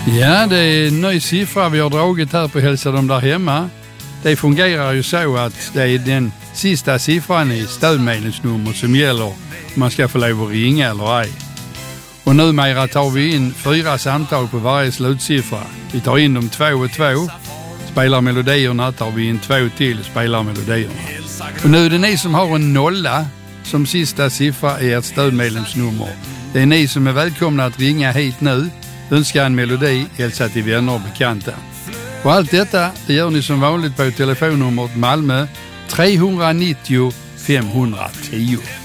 Ja, det är en ny siffra vi har dragit här på Hälsa dem där hemma. Det fungerar ju så att det är den sista siffran i stödmedlemsnummer som gäller om man ska få lov att ringa eller ej. Och numera tar vi in 4 samtal på varje slutsiffra. Vi tar in dem 2 och 2, spelar melodierna, tar vi in 2 till, spelar melodierna. Och nu är det ni som har en 0 som sista siffra i ert stödmedlemsnummer. Det är ni som är välkomna att ringa hit nu, önska en melodi, hälsa till vänner och bekanta. Och allt detta det gör ni som vanligt på telefonnumret Malmö 390 510.